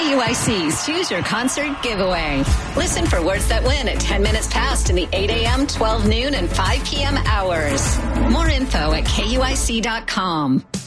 KUIC's Choose Your Concert giveaway. Listen for words that win at 10 minutes past in the 8 a.m., 12 noon, and 5 p.m. hours. More info at KUIC.com.